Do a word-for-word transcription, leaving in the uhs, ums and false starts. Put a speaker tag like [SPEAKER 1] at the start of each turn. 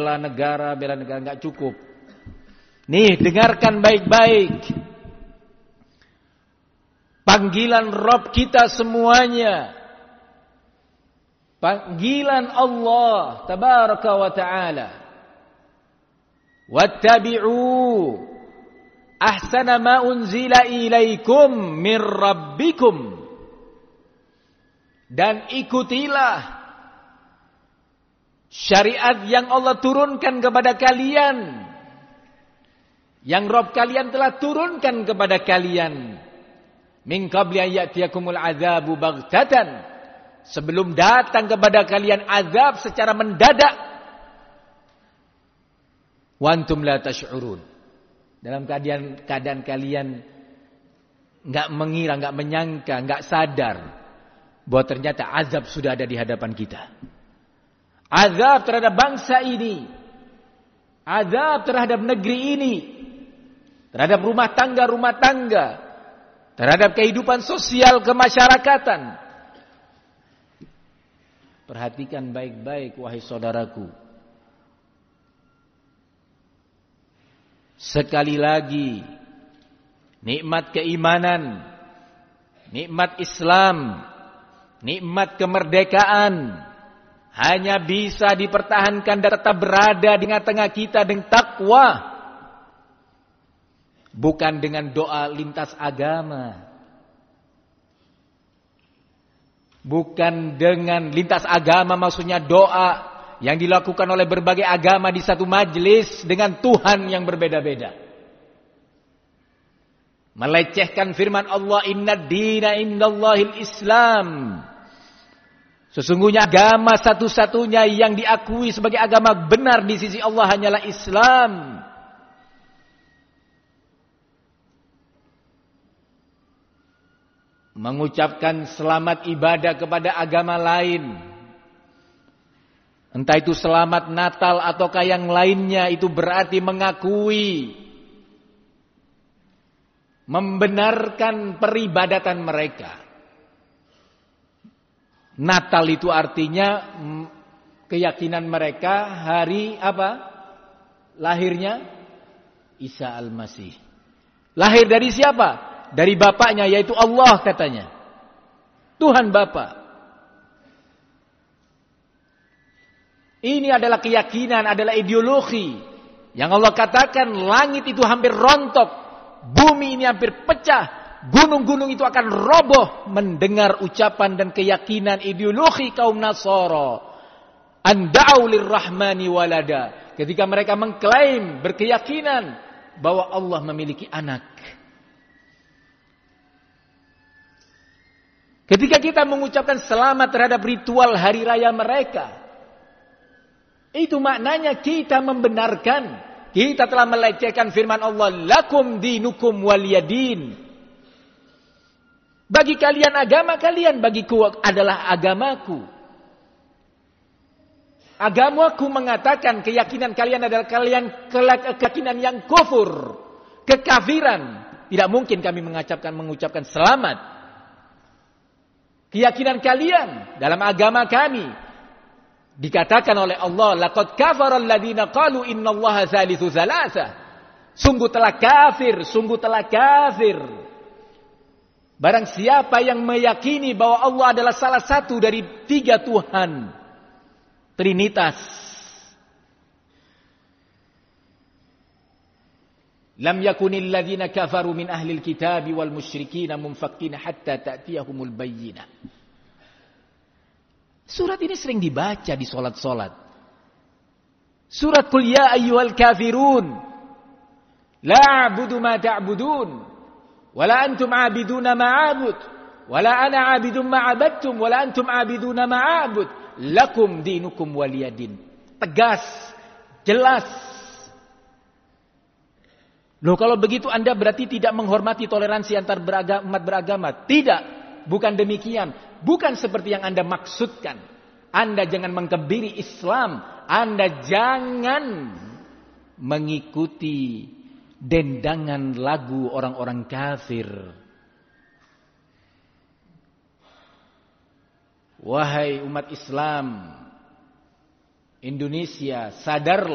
[SPEAKER 1] bela negara, bela negara enggak cukup. Nih, dengarkan baik-baik. Panggilan Rabb kita semuanya. Panggilan Allah tabaraka wa ta'ala. Wattabi'u ahsana ma unzila ilaikum min rabbikum. Dan ikutilah syariat yang Allah turunkan kepada kalian, yang Rabb kalian telah turunkan kepada kalian. Min qabli an ya'tiyakumul adzabu baghtatan, sebelum datang kepada kalian azab secara mendadak. Wa antum la tash'urun, dalam keadaan keadaan kalian enggak mengira, enggak menyangka, enggak sadar bahwa ternyata azab sudah ada di hadapan kita. Azab terhadap bangsa ini, azab terhadap negeri ini, terhadap rumah tangga-rumah tangga, terhadap kehidupan sosial kemasyarakatan. Perhatikan baik-baik wahai saudaraku. Sekali lagi, nikmat keimanan, nikmat Islam, nikmat kemerdekaan hanya bisa dipertahankan dan tetap berada di tengah kita dengan takwa, bukan dengan doa lintas agama. Bukan dengan lintas agama maksudnya doa yang dilakukan oleh berbagai agama di satu majelis dengan Tuhan yang berbeda-beda. Melecehkan firman Allah, innad dina indallahil Islam. Sesungguhnya agama satu-satunya yang diakui sebagai agama benar di sisi Allah hanyalah Islam. Mengucapkan selamat ibadah kepada agama lain, entah itu selamat Natal ataukah yang lainnya, itu berarti mengakui, membenarkan peribadatan mereka. Natal itu artinya keyakinan mereka hari apa? Lahirnya Isa Al-Masih. Lahir dari siapa? Dari bapaknya, yaitu Allah katanya. Tuhan Bapa. Ini adalah keyakinan, adalah ideologi yang Allah katakan langit itu hampir rontok, bumi ini hampir pecah, gunung-gunung itu akan roboh mendengar ucapan dan keyakinan ideologi kaum Nasara. Anda'u lirrahmani walada. Ketika mereka mengklaim, berkeyakinan bahwa Allah memiliki anak. Ketika kita mengucapkan selamat terhadap ritual hari raya mereka, itu maknanya kita membenarkan, kita telah melecehkan firman Allah, lakum dinukum waliyadin. Bagi kalian agama kalian, bagiku adalah agamaku. Agamaku mengatakan keyakinan kalian adalah kalian keyakinan yang kufur, kekafiran. Tidak mungkin kami mengucapkan mengucapkan selamat. Keyakinan kalian dalam agama kami dikatakan oleh Allah, laqad kafara alladziina qalu innallaha tsalitsu tsalatsa. Sungguh telah kafir, sungguh telah kafir barang siapa yang meyakini bahwa Allah adalah salah satu dari tiga Tuhan, Trinitas. Lam yakunil ladzina kafaru min ahlil kitabi wal musyrikin munfakkina hatta ta'tiyahumul bayyinah. Surat ini sering dibaca di salat-salat. Surat Qul ya ayyuhal kafirun la a'budu ma ta'budun wala antum 'abiduna ma a'bud wala ana 'abidun ma 'abadtum wala antum 'abiduna ma a'bud lakum dinukum waliyadin. Tegas, jelas. Loh, kalau begitu Anda berarti tidak menghormati toleransi antar beragama, umat beragama. Tidak, bukan demikian. Bukan seperti yang Anda maksudkan. Anda jangan mengkebiri Islam. Anda jangan mengikuti dendangan lagu orang-orang kafir. Wahai umat Islam Indonesia, sadarlah.